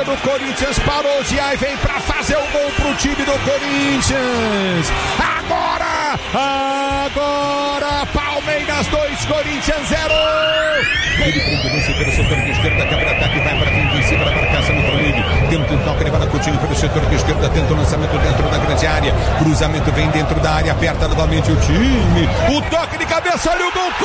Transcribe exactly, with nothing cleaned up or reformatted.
zaga do Corinthians parou de aí, vem pra fazer o gol pro time do Corinthians. Agora, agora, Palmeiras dois, Corinthians zero. Ele prende pelo setor de esquerda, quebra ataque, vai para frente em cima da marcação do Flamengo. Tenta um toque, leva na Coutinho pelo setor de esquerda, tenta o lançamento dentro da grande área. Cruzamento vem dentro da área, aperta novamente o time. O toque de cabeça, olha o gol.